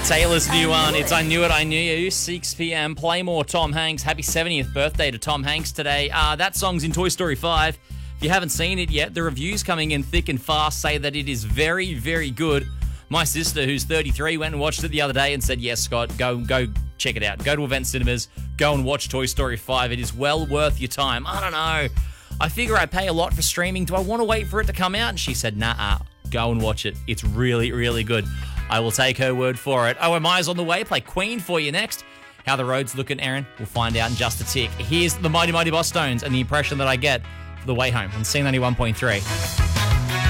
Taylor's new one. It's I Knew It, I Knew You. 6 p.m. Play more Tom Hanks. Happy 70th birthday to Tom Hanks today. That song's in Toy Story 5. If you haven't seen it yet, the reviews coming in thick and fast say that it is very, very good. My sister, who's 33, went and watched it the other day and said, yes, Scott, go check it out. Go to Event Cinemas. Go and watch Toy Story 5. It is well worth your time. I don't know. I figure I pay a lot for streaming. Do I want to wait for it to come out? And she said, nah, go and watch it. It's really, really good. I will take her word for it. OMI's on the way. Play Queen for you next. How the road's looking, Aaron, we'll find out in just a tick. Here's the Mighty Mighty Boss Stones and the impression that I get for the way home on C91.3.